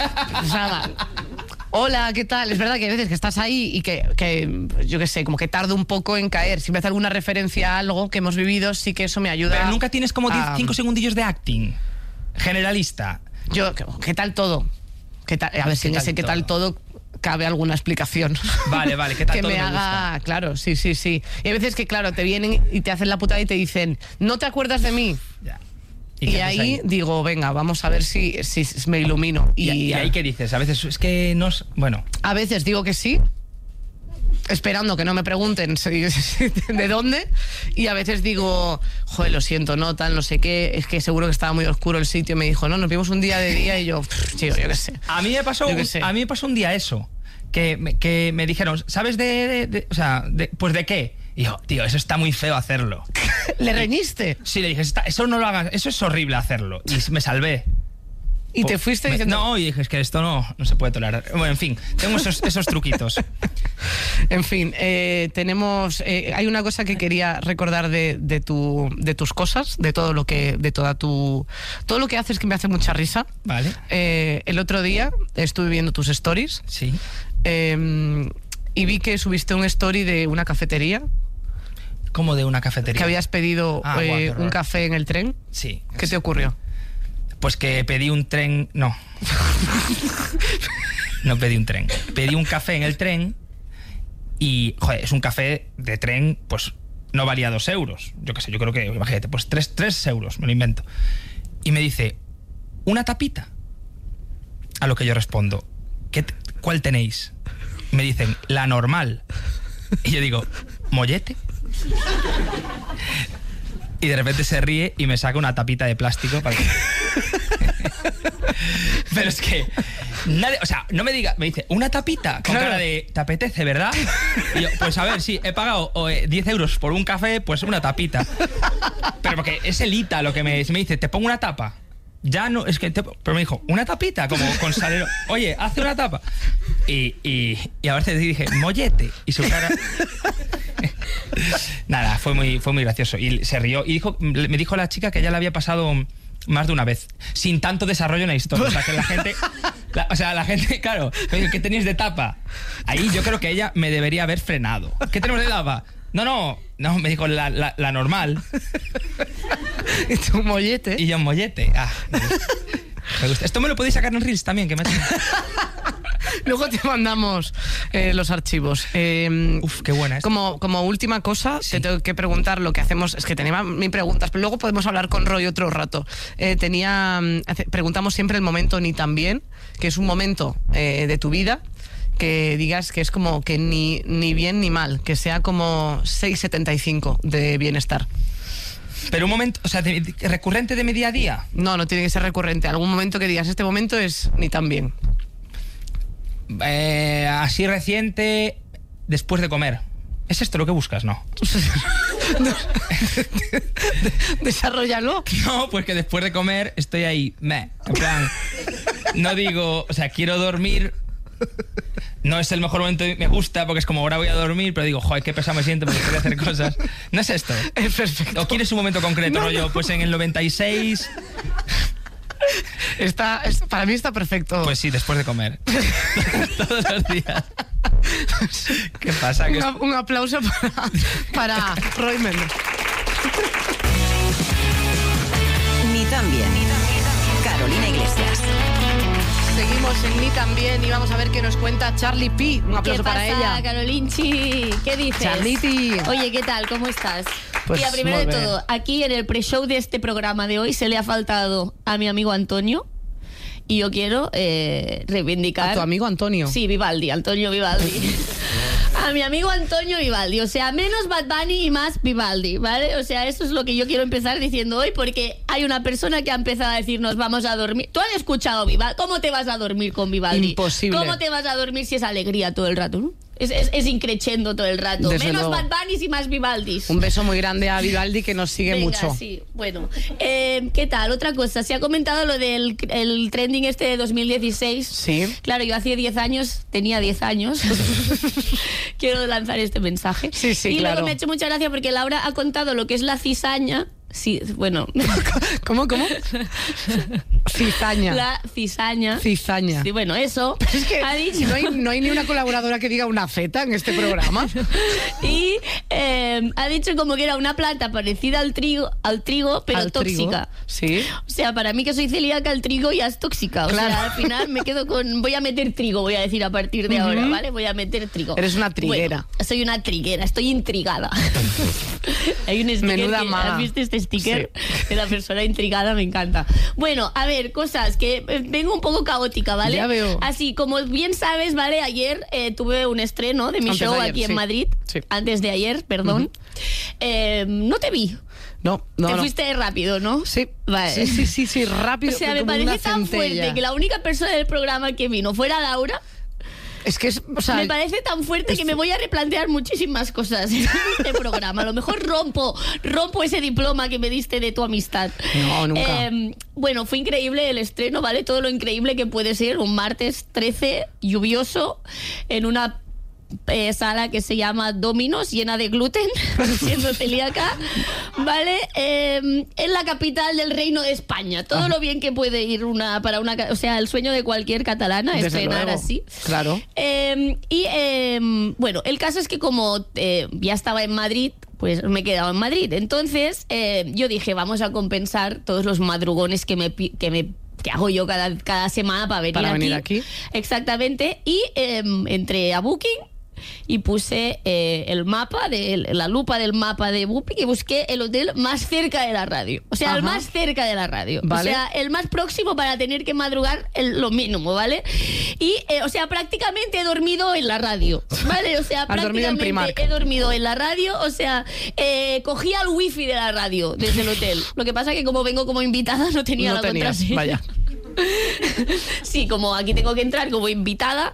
hola, ¿qué tal? Es verdad que hay veces que estás ahí y que yo qué sé, como que tardo un poco en caer. Si me hace alguna referencia a algo que hemos vivido, sí que eso me ayuda. Pero nunca tienes como 5 segundillos de acting generalista. Yo, ¿qué tal todo? ¿Qué tal? A ver si en ese ¿qué tal todo? Cabe alguna explicación. Vale, ¿qué tal que todo me haga, gusta? Claro, sí. Y hay veces que, claro, te vienen y te hacen la putada y te dicen, ¿no te acuerdas de mí? Ya. Y ahí digo, venga, vamos a ver si me ilumino. ¿Y ahí qué dices? A veces es que no... Bueno. A veces digo que sí, esperando que no me pregunten de dónde, y a veces digo, joder, lo siento, no tal, no sé qué, es que seguro que estaba muy oscuro el sitio. Me dijo, no, nos vimos un día de día, y yo, tío, yo qué sé. A mí me pasó un día eso, que me dijeron, ¿sabes pues de qué? Y yo, tío, eso está muy feo hacerlo. ¿Le reñiste? Sí, le dije, eso no lo hagas, eso es horrible hacerlo. Y me salvé. ¿Y te fuiste diciendo...? No, y dije, es que esto no se puede tolerar. Bueno, en fin, tengo esos truquitos. En fin, tenemos... hay una cosa que quería recordar de tus cosas, de todo lo que... todo lo que haces, que me hace mucha risa. Vale. El otro día estuve viendo tus stories. Sí. Y vi que subiste un story de una cafetería. ¿Cómo de una cafetería? Que habías pedido un café en el tren. Sí. ¿Qué te ocurrió? Pues que pedí un tren... No. No pedí un tren. Pedí un café en el tren y, joder, es un café de tren, pues no valía 2 euros. Yo qué sé, yo creo que, imagínate, pues 3 euros, me lo invento. Y me dice, ¿una tapita? A lo que yo respondo, ¿cuál tenéis? Me dicen, la normal. Y yo digo, ¿mollete? Y de repente se ríe y me saca una tapita de plástico para que... Pero es que nadie, o sea, no me diga, me dice, una tapita con cara de, ¿te apetece, verdad? Y yo, pues a ver, sí, he pagado 10 euros por un café, pues una tapita. Pero porque es elita lo que me dice, ¿te pongo una tapa? Ya no, es que... pero me dijo, ¿una tapita? Como con salero. Oye, hace una tapa. Y a veces dije, mollete. Y su cara... Nada, fue muy gracioso. Y se rió. Y me dijo la chica que ya le había pasado más de una vez, sin tanto desarrollo en la historia. O sea, que la gente, claro, ¿qué tenéis de tapa? Ahí yo creo que ella me debería haber frenado. ¿Qué tenemos de tapa? No, me dijo la normal. ¿Y tú un mollete? Y yo un mollete. Me gusta. Esto me lo podéis sacar en Reels también, que me Luego te mandamos los archivos. Uf, qué buena. Como última cosa, te tengo que preguntar lo que hacemos. Es que tenía mil preguntas, pero luego podemos hablar con Roy otro rato. Preguntamos siempre el momento ni tan bien, que es un momento de tu vida que digas que es como que ni bien ni mal, que sea como 6,75 de bienestar. Pero un momento, o sea, ¿recurrente de mi día a día? No tiene que ser recurrente. Algún momento que digas, este momento es ni tan bien. Así reciente, después de comer. ¿Es esto lo que buscas? No. Desarrollalo. No, pues que después de comer estoy ahí, en plan, no digo, o sea, quiero dormir. No es el mejor momento, me gusta porque es como ahora voy a dormir, pero digo, joder, qué pesado me siento porque quiero hacer cosas. No es esto. Es perfecto. ¿O quieres un momento concreto, rollo? Pues en el 96. Para mí está perfecto. Pues sí, después de comer. Todos los días. ¿Qué pasa? Un aplauso para Roy Méndez. Ni tan bien. Carolina Iglesias. Seguimos en Ni También y vamos a ver qué nos cuenta Charlie P. Un aplauso para ella. Carolinchi? ¿Qué dices? Charliti. Oye, ¿qué tal? ¿Cómo estás? Pues mira, primero de todo, aquí en el pre-show de este programa de hoy se le ha faltado a mi amigo Antonio y yo quiero reivindicar... ¿A tu amigo Antonio? Sí, Vivaldi, Antonio Vivaldi. A mi amigo Antonio Vivaldi, o sea, menos Bad Bunny y más Vivaldi, ¿vale? O sea, eso es lo que yo quiero empezar diciendo hoy porque hay una persona que ha empezado a decirnos vamos a dormir. ¿Tú has escuchado Vivaldi? ¿Cómo te vas a dormir con Vivaldi? Imposible. ¿Cómo te vas a dormir si es alegría todo el rato, no? Es increchendo todo el rato. Desde Menos luego. Bad Bunny y más Vivaldis. Un beso muy grande a Vivaldi que nos sigue Venga, mucho. Sí, bueno. ¿Qué tal? Otra cosa, se ha comentado lo del el trending este de 2016. Sí. Claro, yo hace 10 años, tenía 10 años. Quiero lanzar este mensaje. Sí, y claro. luego me ha hecho mucha gracia porque Laura ha contado lo que es la cizaña. Sí, bueno. ¿Cómo? Cizaña. La cizaña. Cizaña. Sí, bueno, eso. Pero es que ha dicho. no hay ni una colaboradora que diga una feta en este programa. Y ha dicho como que era una planta parecida al trigo, pero Al tóxica. trigo, sí. O sea, para mí que soy celíaca, el trigo ya es tóxica. O Claro. sea, al final me quedo con... Voy a meter trigo, voy a decir a partir de ahora, ¿vale? Voy a meter trigo. Eres una triguera. Bueno, soy una triguera, estoy intrigada. Hay un sticker Menuda que, maga. ¿has visto este sticker? De la persona intrigada, me encanta. Bueno, a ver, cosas que vengo un poco caótica, ¿vale? Ya veo. Así, como bien sabes, ¿vale? Ayer tuve un estreno de mi Antes show de ayer, aquí en sí. Madrid. Sí. Antes de ayer, perdón. No te vi. No. Te fuiste rápido, ¿no? Sí. Vale. Sí, rápido. O sea, me como parece una tan centella. fuerte que la única persona del programa que vino fuera Laura. Es que o sea, Me parece tan fuerte que me voy a replantear muchísimas cosas en este programa. A lo mejor rompo ese diploma que me diste de tu amistad. No, nunca. Bueno, fue increíble el estreno, ¿vale? Todo lo increíble que puede ser un martes 13 lluvioso en una sala que se llama Dominos, llena de gluten, siendo celíaca, ¿vale? En la capital del Reino de España. Todo lo bien que puede ir o sea, el sueño de cualquier catalana, Desde estrenar luego. así. Claro. Bueno, el caso es que como ya estaba en Madrid, pues me he quedado en Madrid. Entonces, yo dije, vamos a compensar todos los madrugones que hago yo cada semana para venir aquí. Exactamente. Y entré a Booking y puse la lupa del mapa de Booking y busqué el hotel más cerca de la radio. O sea, el más cerca de la radio. Vale. O sea, el más próximo para tener que madrugar lo mínimo, ¿vale? Y, o sea, prácticamente he dormido en la radio, ¿vale? O sea, Has dormido en prácticamente Primark. he dormido en la radio, o sea, cogía el wifi de la radio desde el hotel. Lo que pasa que como vengo como invitada no tenía la contraseña. Vaya. Sí, como aquí tengo que entrar como invitada.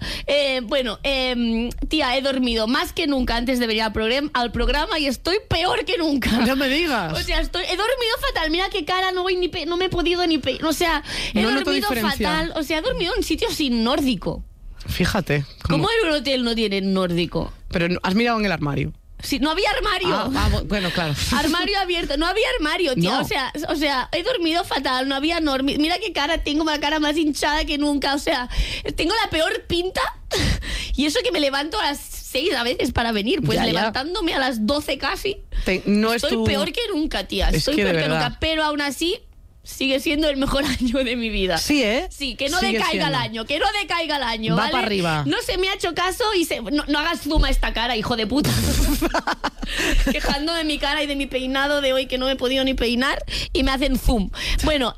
Tía, he dormido más que nunca antes de venir al programa y estoy peor que nunca. No me digas. O sea, he dormido fatal. Mira qué cara, no me he podido ni o sea, he No noto dormido diferencia. fatal. O sea, he dormido en un sitio sin nórdico. Fíjate. ¿Cómo en un hotel no tiene nórdico? Pero has mirado en el armario. Sí, no había armario. Bueno, claro. Armario abierto, no había armario, tío. No. O sea, he dormido fatal, no había normas. Mira qué cara tengo, la cara más hinchada que nunca. O sea, tengo la peor pinta. Y eso que me levanto a las 6 a veces para venir, pues Ya. levantándome a las 12 casi. No Estoy es tu... peor que nunca, tía. Es Estoy que de peor que verdad. nunca. Pero aún así, sigue siendo el mejor año de mi vida. Sí, ¿eh? Sí, que no Sigue decaiga el siendo. año, que no decaiga el año, Va ¿vale? para arriba. No se me ha hecho caso y no hagas zoom a esta cara, hijo de puta. Quejando de mi cara y de mi peinado de hoy que no me he podido ni peinar y me hacen zoom. Bueno,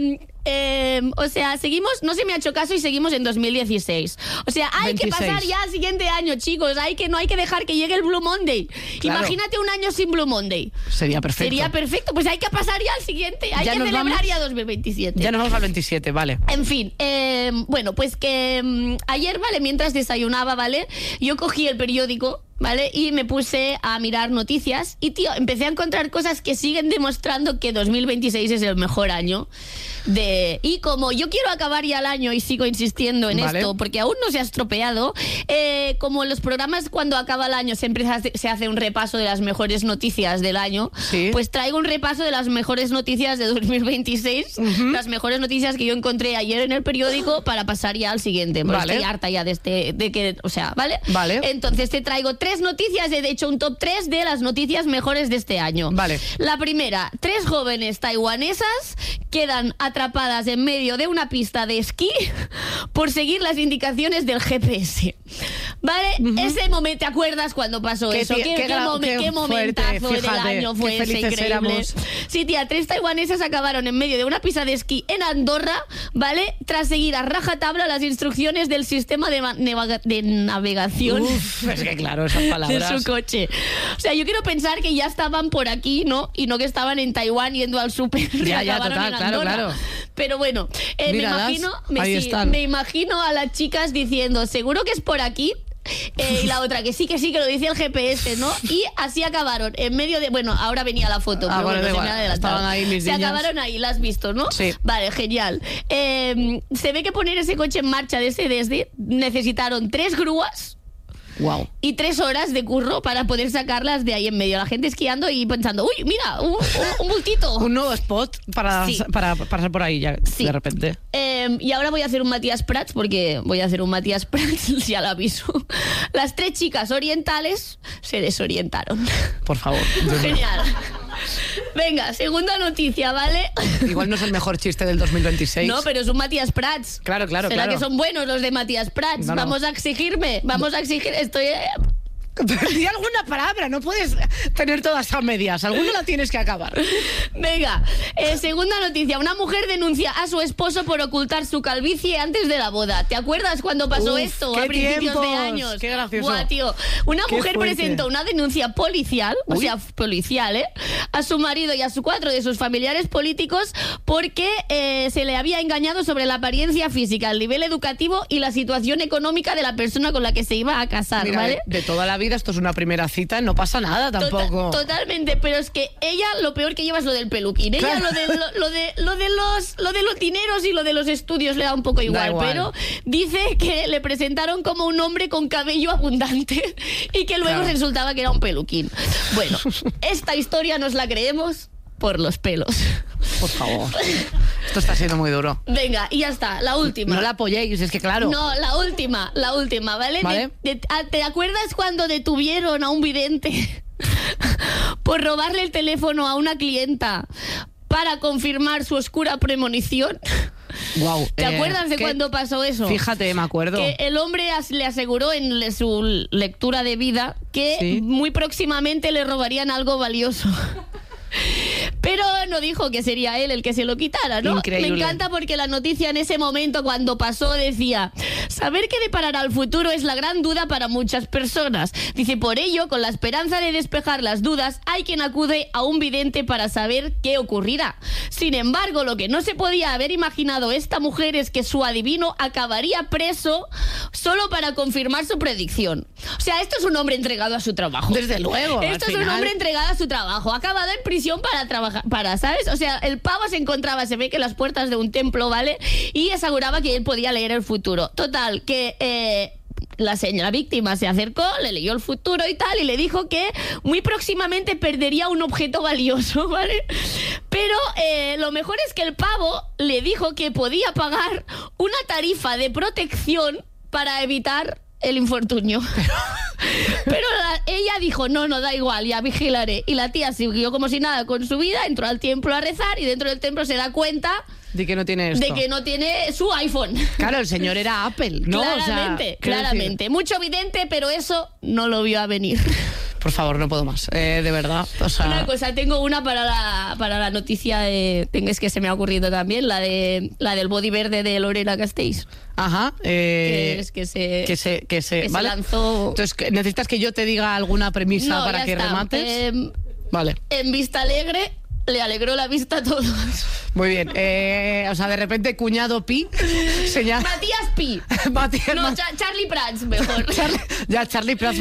o sea, seguimos, no se me ha hecho caso y seguimos en 2016. O sea, hay 26. que pasar ya al siguiente año, chicos. No hay que dejar que llegue el Blue Monday. Claro. Imagínate un año sin Blue Monday. Sería perfecto. Sería perfecto. Pues hay que pasar ya al siguiente. Hay Ya que nos celebrar vamos. ya 2027. Ya nos vamos al 27, vale. En fin, bueno, pues que ayer, ¿vale? Mientras desayunaba, ¿vale? Yo cogí el periódico, ¿vale? Y me puse a mirar noticias y, tío, empecé a encontrar cosas que siguen demostrando que 2026 es el mejor año y como yo quiero acabar ya el año y sigo insistiendo en Vale. esto porque aún no se ha estropeado, como en los programas cuando acaba el año siempre se hace un repaso de las mejores noticias del año, pues traigo un repaso de las mejores noticias de 2026, las mejores noticias que yo encontré ayer en el periódico para pasar ya al siguiente, porque Vale. estoy harta ya de que, o sea, ¿vale? Vale. Entonces te traigo 3 noticias, he hecho un top 3 de las noticias mejores de este año. Vale. La primera, 3 jóvenes taiwanesas quedan atrapadas en medio de una pista de esquí por seguir las indicaciones del GPS. ¿Vale? Ese momento, ¿te acuerdas cuando pasó eso? ¿Qué momentazo fuerte, del año fue qué ese felices increíble? éramos. Sí, tía, 3 taiwanesas acabaron en medio de una pista de esquí en Andorra, ¿vale? Tras seguir a rajatabla las instrucciones del sistema de navegación. Uf, es que claro, esas De palabras. su coche. O sea, yo quiero pensar que ya estaban por aquí, ¿no? Y no que estaban en Taiwán yendo al súper. y Ya, acabaron total, en claro, Andorra. claro. Pero bueno, Míralas, ahí me están. imagino a las chicas diciendo, seguro que es por aquí. Y la otra que sí, que lo dice el GPS, ¿no? Y así acabaron, en medio de... Bueno, ahora venía la foto, pero bueno, se me ha adelantado. Estaban ahí mis niñas. Se acabaron ahí, ¿la has visto, no? Sí. Vale, genial. Se ve que poner ese coche en marcha desde necesitaron 3 grúas. Wow. Y 3 horas de curro para poder sacarlas de ahí en medio. La gente esquiando y pensando, uy, mira, un bultito. Un nuevo spot para pasar por ahí ya, de repente. Y ahora voy a hacer un Matías Prats, porque voy a hacer un Matías Prats, ya lo aviso. Las 3 chicas orientales se desorientaron. Por favor. Genial. Venga, segunda noticia, ¿vale? Igual no es el mejor chiste del 2026. No, pero es un Matías Prats. Claro. ¿Será que son buenos los de Matías Prats? No. Vamos a exigir, estoy... Di alguna palabra, no puedes tener todas a medias, alguna la tienes que acabar. Venga, segunda noticia. Una mujer denuncia a su esposo por ocultar su calvicie antes de la boda. ¿Te acuerdas cuando pasó esto a principios de años? Qué gracioso. Buah, tío. Una Qué mujer fuerte. presentó una denuncia policial, a su marido y a 4 de sus familiares políticos porque se le había engañado sobre la apariencia física, el nivel educativo y la situación económica de la persona con la que se iba a casar. Mira, ¿vale? de toda la vida esto es una primera cita, no pasa nada tampoco. Totalmente, pero es que ella lo peor que lleva es lo del peluquín. Ella Claro. lo de los dineros y lo de los estudios le da un poco igual, pero dice que le presentaron como un hombre con cabello abundante y que luego Claro. resultaba que era un peluquín. Bueno, esta historia nos la creemos por los pelos. Por favor. Esto está siendo muy duro. Venga, y ya está, la última. No la apoyéis, es que claro. No, la última, ¿vale? ¿Vale? ¿Te acuerdas cuando detuvieron a un vidente por robarle el teléfono a una clienta para confirmar su oscura premonición? Wow. ¿Te acuerdas de cuándo pasó eso? Fíjate, me acuerdo. Que el hombre le aseguró en su lectura de vida que muy próximamente le robarían algo valioso. Pero no dijo que sería él el que se lo quitara, ¿no? Increíble. Me encanta porque la noticia en ese momento, cuando pasó, decía: saber qué deparará el futuro es la gran duda para muchas personas. Dice, por ello, con la esperanza de despejar las dudas, hay quien acude a un vidente para saber qué ocurrirá. Sin embargo, lo que no se podía haber imaginado esta mujer es que su adivino acabaría preso solo para confirmar su predicción. O sea, esto es un hombre entregado a su trabajo. Desde luego. Esto es un hombre entregado a su trabajo. Ha acabado en prisión para trabajar, ¿sabes? O sea, el pavo se encontraba, se ve que en las puertas de un templo, ¿vale? Y aseguraba que él podía leer el futuro. Total, que la señora víctima se acercó, le leyó el futuro y tal, y le dijo que muy próximamente perdería un objeto valioso, ¿vale? Pero lo mejor es que el pavo le dijo que podía pagar una tarifa de protección para evitar el infortunio. Pero ella dijo, no, da igual, ya vigilaré. Y la tía siguió como si nada con su vida, entró al templo a rezar y dentro del templo se da cuenta de que no tiene esto. De que no tiene su iPhone. Claro, el señor era Apple, ¿no? Claramente, claramente. Mucho evidente, pero eso no lo vio a venir. Por favor, no puedo más, de verdad. O sea... Una cosa, tengo una para la noticia es que se me ha ocurrido también, la del body verde de Lorena Castells. Ajá. Que se ¿vale? lanzó. Entonces, ¿necesitas que yo te diga alguna premisa para que remates? Vale. En Vista Alegre le alegró la vista a todos. Muy bien. O sea, de repente, cuñado Pi señala... Matías Pi. Charlie Prats, mejor. Charlie Prats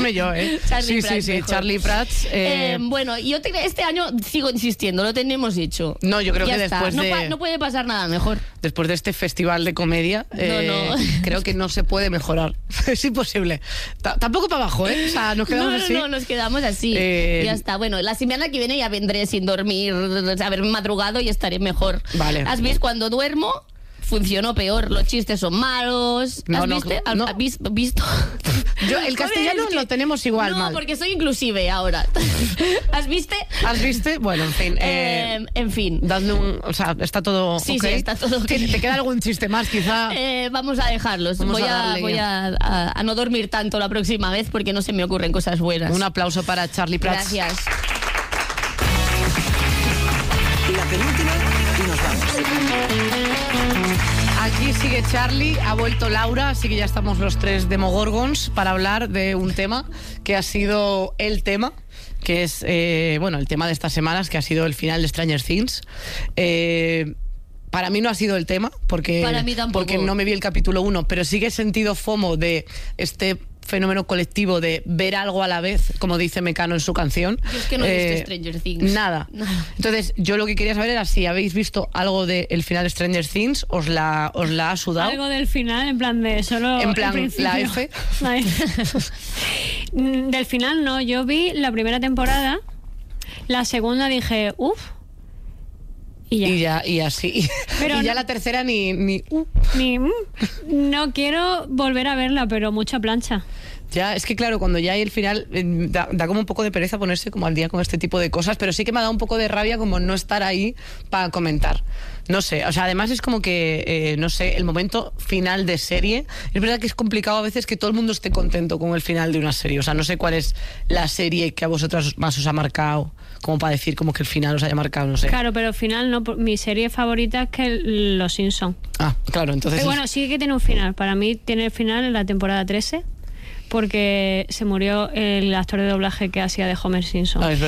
sí, Charlie Prats. Bueno, yo este año sigo insistiendo, lo tenemos hecho. No, yo creo ya que está. después no puede pasar nada mejor. Después de este festival de comedia, creo que no se puede mejorar. Es imposible. Tampoco para abajo, ¿eh? O sea, nos quedamos así. No, nos quedamos así. Ya está. Bueno, la semana que viene ya vendré sin dormir, haber madrugado y estaré mejor. Vale. ¿Has visto cuando duermo? Funcionó peor, los chistes son malos. ¿Has visto? Yo, el castellano lo tenemos igual mal. No, porque soy inclusive ahora. ¿Has visto? Bueno, en fin. En fin. Dadle o sea, está todo sí, okay. Sí, está todo okay. ¿Te queda algún chiste más, quizá? Vamos a dejarlos. Voy a no dormir tanto la próxima vez porque no se me ocurren cosas buenas. Un aplauso para Charlie Prats. Gracias. La penúltima y nos vamos. Aquí sigue Charlie, ha vuelto Laura, así que ya estamos los tres Demogorgons para hablar de un tema que ha sido el tema, que es, el tema de estas semanas, que ha sido el final de Stranger Things. Para mí no ha sido el tema, porque, para mí tampoco. Porque no me vi el capítulo 1, pero sí que he sentido FOMO de este fenómeno colectivo de ver algo a la vez, como dice Mecano en su canción. Yo es que no he visto Stranger Things. Nada. Entonces, yo lo que quería saber era si habéis visto algo del final de Stranger Things, ¿os la ha sudado? Algo del final, en plan de solo En plan, el principio. la F. La F. Del final no, yo vi la primera temporada, la segunda dije, uff. Y así. Pero y ya no, la tercera ni no quiero volver a verla, pero mucha plancha. Ya, es que claro, cuando ya hay el final, da como un poco de pereza ponerse como al día con este tipo de cosas, pero sí que me ha dado un poco de rabia como no estar ahí para comentar. No sé, o sea, además es como que, no sé, el momento final de serie, es verdad que es complicado a veces que todo el mundo esté contento con el final de una serie, o sea, no sé cuál es la serie que a vosotras más os ha marcado, como para decir como que el final os haya marcado, no sé. Claro, pero al final no, mi serie favorita es que Los Simpsons. Ah, claro, entonces... Pero bueno, sí que tiene un final, para mí tiene el final en la temporada 13, porque se murió el actor de doblaje que hacía de Homer Simpson. Ah, es verdad.